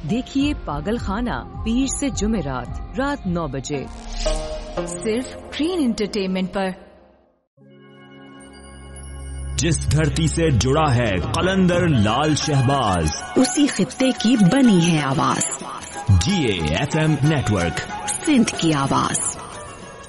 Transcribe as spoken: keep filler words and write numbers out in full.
देखिए पागल खाना पीर से जुमेरात रात नौ बजे सिर्फ ग्रीन एंटरटेनमेंट पर। जिस धरती से जुड़ा है कलंदर लाल शहबाज, उसी खित्ते की बनी है आवाज। जी A F M network, Sindh की आवाज।